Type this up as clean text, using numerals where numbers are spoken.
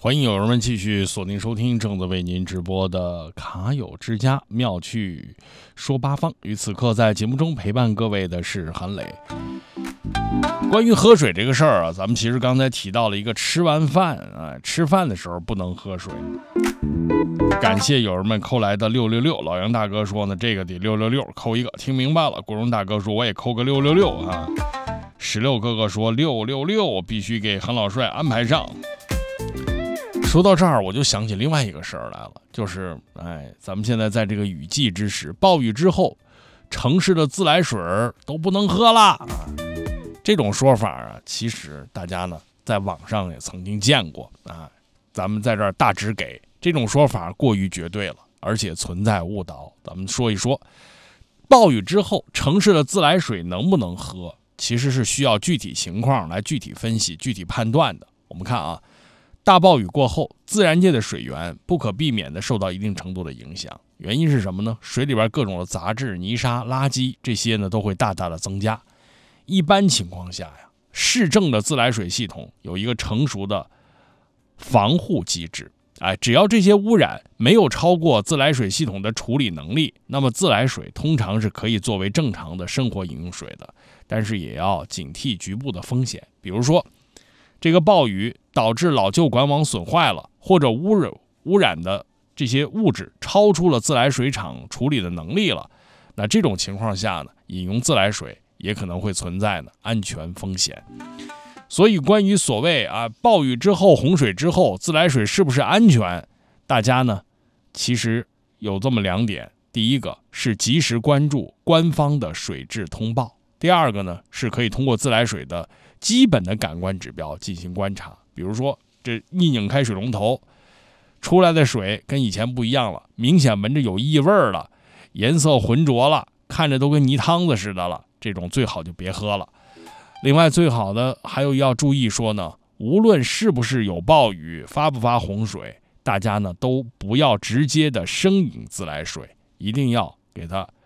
欢迎友人们继续锁定收听正在为您直播的卡友之家妙趣说八方。与此刻在节目中陪伴各位的是韩磊。关于喝水这个事儿啊，咱们其实刚才提到了一个吃完饭吃饭的时候不能喝水。感谢友人们扣来的666，老杨大哥说呢，这个得666扣一个，听明白了。国荣大哥说我也扣个666啊。16哥哥说666必须给韩老帅安排上。说到这儿，我就想起另外一个事儿来了，就是咱们现在在这个雨季之时，暴雨之后，城市的自来水都不能喝了这种说法啊，其实大家呢在网上也曾经见过咱们在这儿大致给这种说法过于绝对了，而且存在误导。咱们说一说，暴雨之后城市的自来水能不能喝，其实是需要具体情况来具体分析、具体判断的。我们看啊，大暴雨过后，自然界的水源不可避免地受到一定程度的影响。原因是什么呢？水里边各种的杂质、泥沙、垃圾，这些呢都会大大的增加。一般情况下呀，市政的自来水系统有一个成熟的防护机制。只要这些污染没有超过自来水系统的处理能力，那么自来水通常是可以作为正常的生活饮用水的。但是也要警惕局部的风险，比如说这个暴雨导致老旧管网损坏了，或者污染的这些物质超出了自来水厂处理的能力了，那这种情况下呢，饮用自来水也可能会存在安全风险。所以关于所谓暴雨之后、洪水之后自来水是不是安全，大家呢其实有这么2点。第一个是及时关注官方的水质通报，第二个呢是可以通过自来水的基本的感官指标进行观察。比如说这一拧开水龙头出来的水跟以前不一样了，明显闻着有异味了，颜色浑浊了，看着都跟泥汤子似的了，这种最好就别喝了。另外最好的还有要注意说呢，无论是不是有暴雨，发不发洪水，大家呢都不要直接的生饮自来水，一定要给它